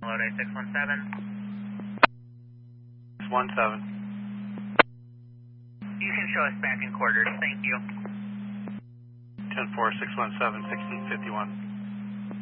Lodi 617. 617. You can show us back in quarters, thank you. 10-4, 617, 1651.